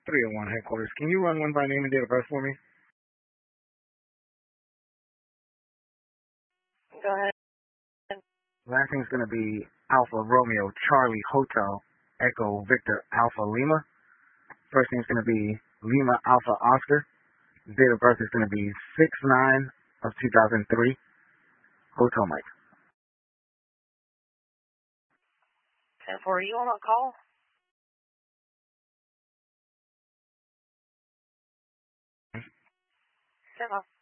301 headquarters. Can you run one by name and date of birth for me? Go ahead. Last name's going to be Alpha Romeo Charlie Hotel Echo Victor Alpha Lima. First name's going to be Lima Alpha Oscar. Date of birth is going to be 6/9 of 2003. Hotel Mike. 10-4, are you on call? Turn off.